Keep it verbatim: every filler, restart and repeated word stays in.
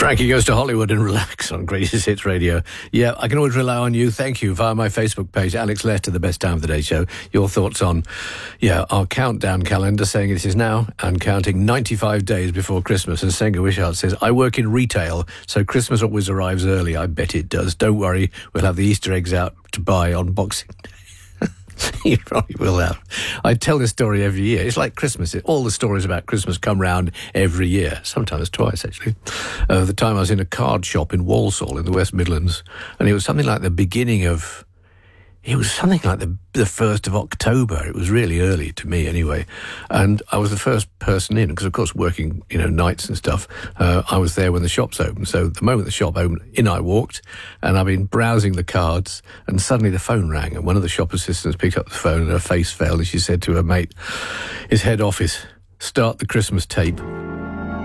Frankie Goes to Hollywood and Relax on Greatest Hits Radio. Yeah, I can always rely on you. Thank you. Via my Facebook page, Alex Lester, The Best Time of the Day Show. Your thoughts on, yeah, our countdown calendar, saying it is now and counting ninety-five days before Christmas. And Senga Wishart says, I work in retail, so Christmas always arrives early. I bet it does. Don't worry, we'll have the Easter eggs out to buy on Boxing Day. You probably will have. I tell this story every year. It's like Christmas. All the stories about Christmas come round every year, sometimes twice, actually. Uh, the time I was in a card shop in Walsall in the West Midlands, and it was something like the beginning of... It was something like the the first of October. It was really early to me anyway. And I was the first person in, because of course working, you know, nights and stuff, uh, I was there when the shops opened. So the moment the shop opened, in I walked, and I've been browsing the cards, and suddenly the phone rang, and one of the shop assistants picked up the phone and her face fell, and she said to her mate, his head office, start the Christmas tape.